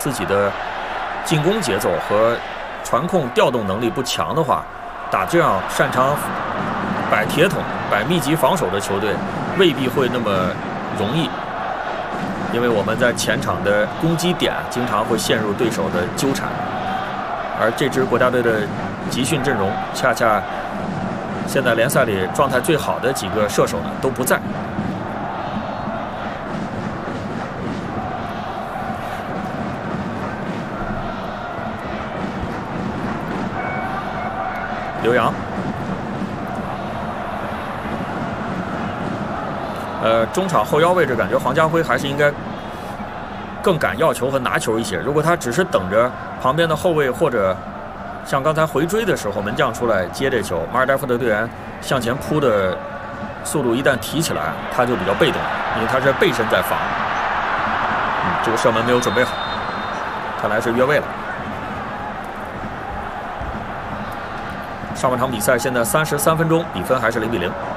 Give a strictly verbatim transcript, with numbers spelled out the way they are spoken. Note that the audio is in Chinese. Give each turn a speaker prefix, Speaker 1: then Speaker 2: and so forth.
Speaker 1: 自己的进攻节奏和传控调动能力不强的话，打这样擅长摆铁桶、摆密集防守的球队，未必会那么容易。因为我们在前场的攻击点经常会陷入对手的纠缠，而这支国家队的集训阵容，恰恰现在联赛里状态最好的几个射手呢都不在。刘洋，呃，中场后腰位置，感觉黄家辉还是应该更敢要球和拿球一些。如果他只是等着旁边的后卫，或者像刚才回追的时候门将出来接这球，马尔代夫的队员向前扑的速度一旦提起来，他就比较被动，因为他是背身在防。嗯，这个射门没有准备好，看来是越位了。上半场比赛现在三十三分钟，比分还是零比零。